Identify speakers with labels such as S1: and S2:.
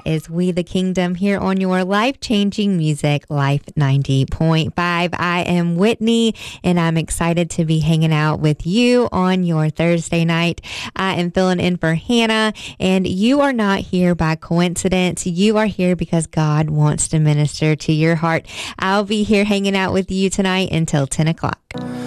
S1: That is We the Kingdom here on your life-changing music, Life 90.5. I am Whitney, and I'm excited to be hanging out with you on your Thursday night. I am filling in for Hannah, and you are not here by coincidence. You are here because God wants to minister to your heart. I'll be here hanging out with you tonight until 10 o'clock.